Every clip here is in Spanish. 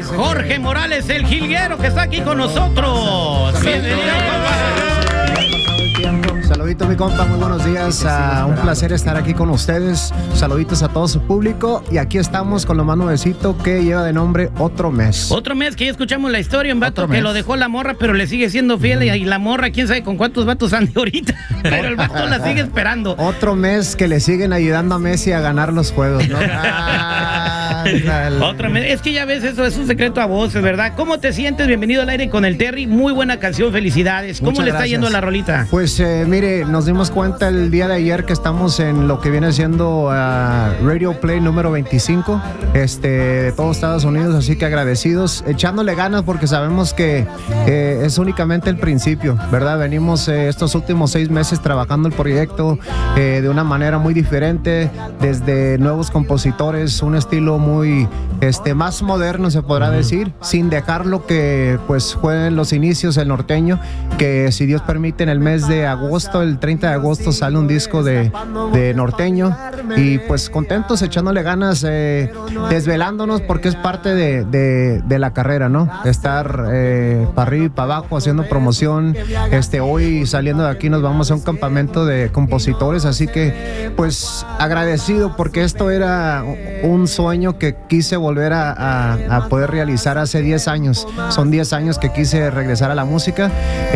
Jorge Morales, el jilguero, que está aquí con nosotros. Bienvenido, Saluditos, mi compa, muy buenos días. Un placer estar aquí con ustedes. Saluditos a todo su público. Y aquí estamos con lo más nuevecito que lleva de nombre Otro Mes. Otro mes que ya escuchamos la historia, un vato que lo dejó la morra, pero le sigue siendo fiel. Y la morra, quién sabe con cuántos vatos ande ahorita. Pero el vato la sigue esperando. Otro mes que le siguen ayudando a Messi a ganar los juegos, ¿no? Otro mes. Es que ya ves, eso es un secreto a voces, ¿verdad? ¿Cómo te sientes? Bienvenido al aire con el Terry. Muy buena canción, felicidades. ¿Cómo le está yendo la rolita? Pues mire, nos dimos cuenta el día de ayer que estamos en lo que viene siendo Radio Play número 25 de todos Estados Unidos, así que agradecidos, echándole ganas porque sabemos que es únicamente el principio, ¿verdad? Venimos estos últimos 6 meses trabajando el proyecto de una manera muy diferente, desde nuevos compositores, un estilo muy más moderno, se podrá decir, sin dejar lo que pues fue en los inicios el norteño, que si Dios permite en el mes de agosto, el 30 de agosto sale un disco de norteño y pues contentos, echándole ganas, desvelándonos porque es parte de la carrera, ¿no? Estar para arriba y para abajo haciendo promoción. Hoy saliendo de aquí nos vamos a un campamento de compositores, así que pues agradecido porque esto era un sueño que quise volver a poder realizar hace 10 años. Son 10 años que quise regresar a la música.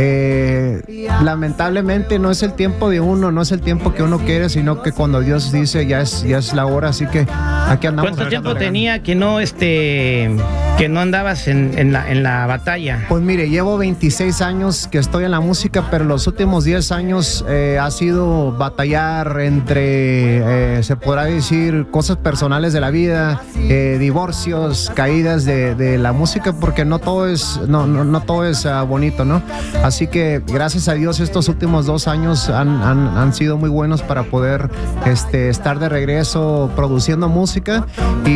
Lamentablemente no es el tiempo de uno, no es el tiempo que uno quiere, sino que cuando Dios dice ya es la hora, así que aquí andamos. ¿Cuánto tiempo tenía que no andabas en la batalla? Pues mire, llevo 26 años que estoy en la música, pero los últimos 10 años ha sido batallar entre, se podrá decir, cosas personales de la vida, divorcios, caídas de la música, porque no todo es bonito, ¿no? Así que gracias a Dios estos últimos 2 años han sido muy buenos para poder estar de regreso produciendo música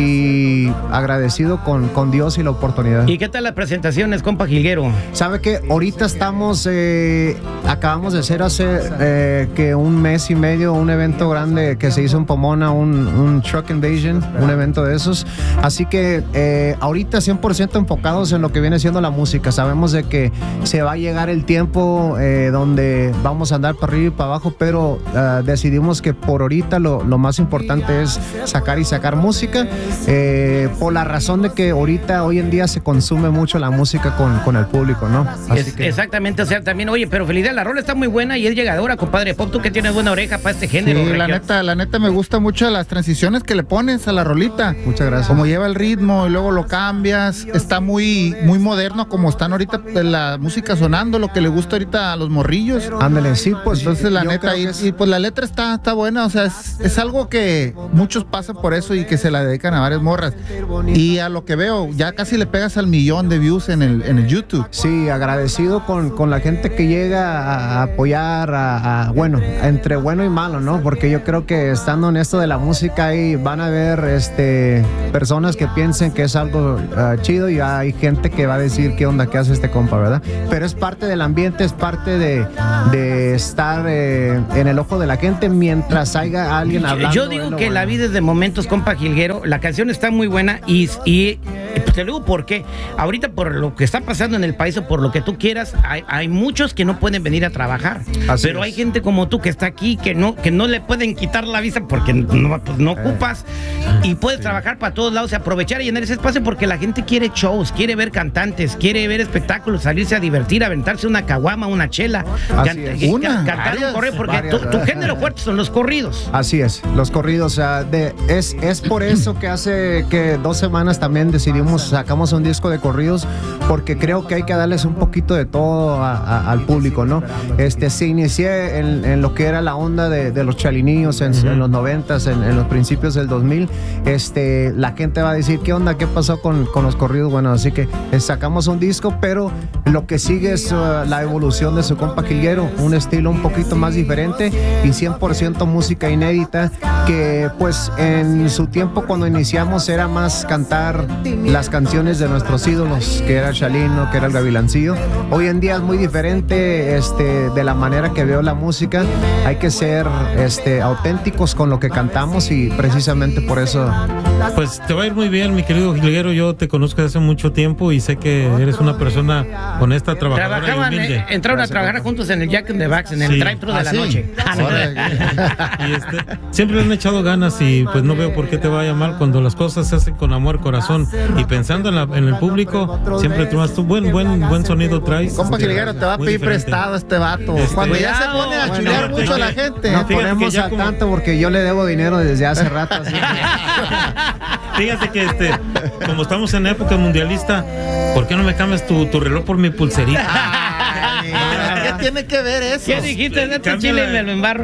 y agradecido con Dios y la oportunidad. ¿Y qué tal las presentaciones, compa jilguero? ¿Sabe qué? Ahorita estamos, acabamos de hacer hace que un mes y medio un evento grande que se hizo en Pomona, un Truck Invasion, un evento de esos. Así que ahorita 100% enfocados en lo que viene siendo la música. Sabemos de que se va a llegar el tiempo donde vamos a andar para arriba y para abajo, pero decidimos que por ahorita lo más importante es sacar música, por la razón de que hoy en día se consume mucho la música con el público, ¿no? Exactamente, o sea, también, oye, pero felicidades, la rola está muy buena y es llegadora, compadre Pop, tú que tienes buena oreja para este género. Sí, la neta me gusta mucho las transiciones que le pones a la rolita. Muchas gracias. Como lleva el ritmo y luego lo cambias, está muy moderno como están ahorita la música sonando, lo que le gusta ahorita a los morrillos. Ándale, sí, pues. Entonces la neta, y pues la letra está buena, o sea, es algo que muchos pasan por eso y que se la dedican a varias morras. Y a lo que veo, ya casi le pegas al 1,000,000 de views en el YouTube. Sí, agradecido con la gente que llega a apoyar, bueno, entre bueno y malo, ¿no? Porque yo creo que estando en esto de la música ahí van a haber personas que piensen que es algo chido y hay gente que va a decir qué onda, qué hace este compa, ¿verdad? Pero es parte del ambiente, es parte de estar en el ojo de la gente mientras haya alguien hablando. Yo digo que la vida es de momentos, compa jilguero. La canción está muy buena y te digo por qué. Ahorita por lo que está pasando en el país o por lo que tú quieras, hay muchos que no pueden venir a trabajar. Pero hay gente como tú que está aquí que no le pueden quitar la visa porque no ocupas y puedes trabajar para todos lados y aprovechar y llenar ese espacio porque la gente quiere shows, quiere ver cantantes, quiere ver espectáculos, salirse a divertir, aventarse una caguama, una chela, cantar un corrido, porque tu género fuerte son los corridos. Así es, los corridos. Es por eso que hace 2 semanas también sacamos un disco de corridos, porque creo que hay que darles un poquito de todo al público, ¿no? Se inicié en lo que era la onda de los chalinillos en los 90s, en los principios del 2000. La gente va a decir, ¿qué onda? ¿Qué pasó con los corridos? Bueno, así que sacamos un disco, pero lo que sigue es la evolución de su compa jilguero, un estilo un poquito más diferente y 100% música inédita, que pues en su tiempo cuando iniciamos era más cantar las canciones de nuestros ídolos, que era Chalino, que era el Gavilancillo. Hoy en día es muy diferente de la manera que veo la música. Hay que ser auténticos con lo que cantamos y precisamente por eso. Pues te va a ir muy bien, mi querido jilguero. Yo te conozco desde hace mucho tiemempo y sé que eres una persona honesta, trabajadora. Trabajaban, y humilde. entraron a trabajar juntos en el Jack in the Box, en el Sí. drive-thru de la noche. Y siempre le han echado ganas y pues no veo por qué te vaya mal cuando las cosas se hacen con amor, corazón y pensando en el público. Siempre tú buen sonido traes. Compa Jilguero, te va a muy pedir diferente. prestado este vato. Cuando ya se pone a chulear mucho a la gente. No Fíjate que ponemos ya a como- tanto porque yo le debo dinero desde hace rato. Así que- Fíjate que como estamos en época mundialista, ¿por qué no me cambias tu reloj por mi pulserita? ¿Qué tiene que ver eso? ¿Qué dijiste de este Cámbiala. chile y me lo embarro?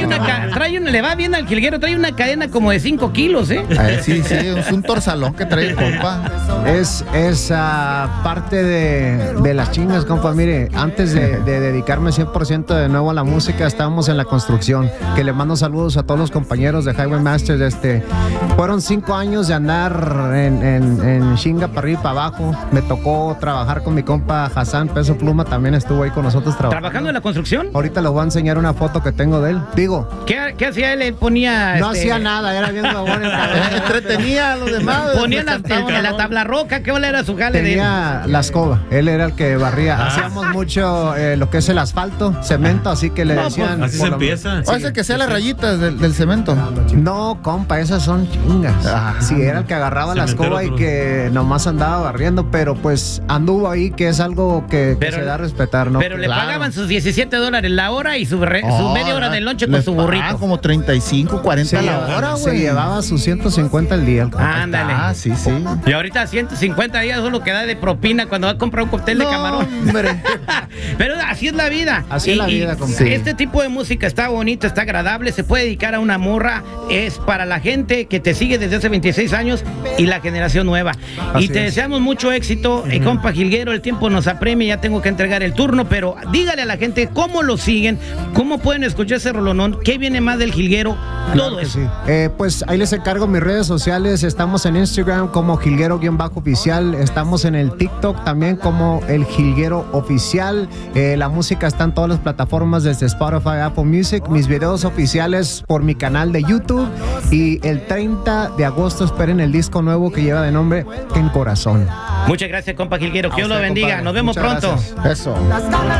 Le va bien al jilguero, trae una cadena como de 5 kilos, ¿eh? Sí, es un torsalón que trae el compa. Es parte de las chingas, compa. Mire, antes de dedicarme 100% de nuevo a la música, estábamos en la construcción. Que le mando saludos a todos los compañeros de Highway Masters. Fueron 5 años de andar en chinga para arriba y para abajo. Me tocó trabajar con mi compa Hassan Peso Pluma, también estuvo ahí con nosotros ¿Trabajando en la construcción? Ahorita les voy a enseñar una foto que tengo de él. Digo, ¿Qué hacía él? Él ponía... no hacía nada, era bien huevón el cabrón. Entretenía a los demás. Ponía en la tabla roca. ¿Qué era su jale de él? Tenía la escoba, él era el que barría. Hacíamos mucho lo que es el asfalto, cemento, así que le decían. Así se empieza. O ese que sea las rayitas del cemento. No, compa, esas son chingas. Sí, era el que agarraba la Cementero escoba y duro. que nomás andaba barriendo, pero pues anduvo ahí, que es algo que Pero- se da a respetar, ¿no? Pero le Claro. pagaban sus $17 la hora y su media hora de lonche con su burrito. Como 35, 40 se, la hora, se güey. llevaba sus 150 al día. el compa. Ándale. Ah, sí. Y ahorita 150 días solo que da de propina cuando va a comprar un cóctel de camarón. Hombre. Pero así es la vida. Así es la vida, compa. Sí. Este tipo de música está bonita, está agradable, se puede dedicar a una morra. Es para la gente que te sigue desde hace 26 años y la generación nueva. Así Y te es. deseamos mucho éxito, compa Jilguero. El tiempo nos apremia, ya tengo que entregar el turno, pero dígale a la gente cómo lo siguen, cómo pueden escuchar ese rolonón, qué viene más del Jilguero, todo Claro que eso. sí. Pues ahí les encargo mis redes sociales. Estamos en Instagram como Jilguero-oficial. Estamos en el TikTok también como el Jilguero Oficial. La música está en todas las plataformas desde Spotify, Apple Music. Mis videos oficiales por mi canal de YouTube. Y el 30 de agosto esperen el disco nuevo que lleva de nombre En Corazón. Muchas gracias, compa Jilguero. Que A Dios lo usted, bendiga. compadre. Nos vemos Muchas pronto. gracias. Eso.